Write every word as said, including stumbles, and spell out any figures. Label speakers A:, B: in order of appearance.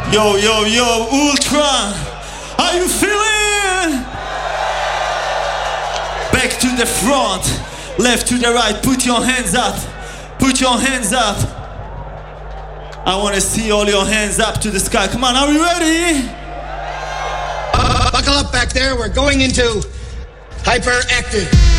A: Yo, yo, yo, Ultra, are you feeling? Back to the front, left to the right, put your hands up, put your hands up. I wanna see all your hands up to the sky. Come on, are we ready?
B: Buckle up back there, we're going into hyperactive.